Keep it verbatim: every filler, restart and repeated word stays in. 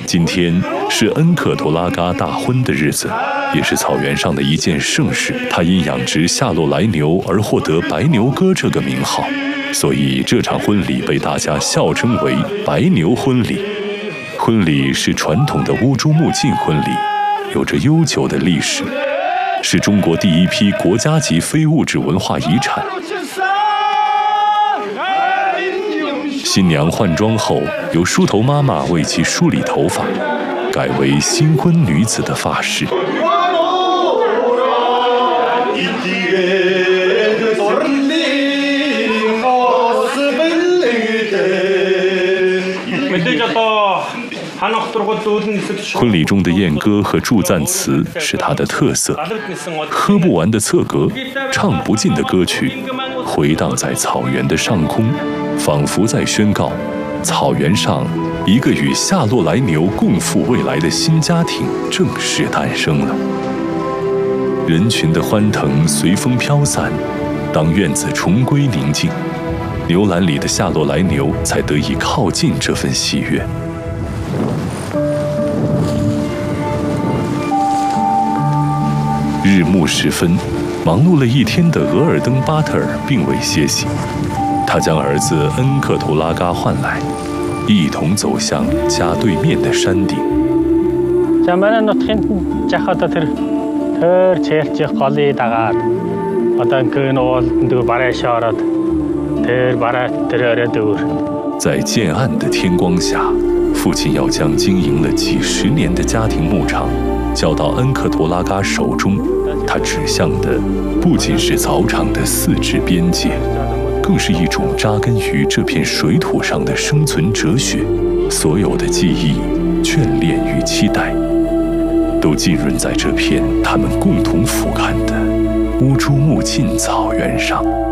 今天是恩克图拉嘎大婚的日子，也是草原上的一件盛事。他因养殖夏洛来牛而获得白牛哥这个名号，所以这场婚礼被大家笑称为白牛婚礼。婚礼是传统的乌珠穆泾婚礼，有着悠久的历史，是中国第一批国家级非物质文化遗产。新娘换装后，由梳头妈妈为其梳理头发，改为新婚女子的发饰。婚礼中的宴歌和祝赞词是它的特色，喝不完的侧格，唱不尽的歌曲，回荡在草原的上空，仿佛在宣告，草原上一个与夏洛来牛共赴未来的新家庭正式诞生了。人群的欢腾随风飘散，当院子重归宁静，牛栏里的夏洛来牛才得以靠近这份喜悦。日暮时分，忙碌了一天的额尔登巴特尔并未歇息，他将儿子恩克图拉嘎唤来，一同走向家对面的山顶。在渐暗的天光下，父亲要将经营了几十年的家庭牧场交到恩克图拉嘎手中。他指向的不仅是草场的四至边界，更是一种扎根于这片水土上的生存哲学。所有的记忆、眷恋与期待，都浸润在这片他们共同俯瞰的乌珠穆沁草原上。